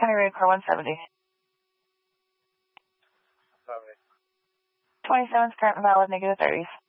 County Road car 170. 27's current and valid, -30s.